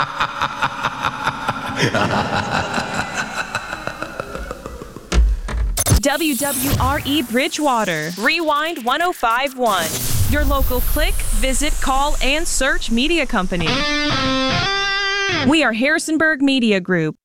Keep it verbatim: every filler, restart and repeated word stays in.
W W R E Bridgewater, Rewind one oh five point one. Your local click, visit, call, and search media company. We are Harrisonburg Media Group.